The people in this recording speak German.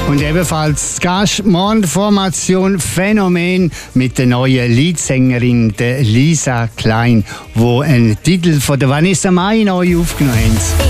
Und ebenfalls Gast Formation Phänomen mit der neuen Leadsängerin der Lisa Klein, wo einen Titel von der Vanessa Mai neu aufgenommen haben.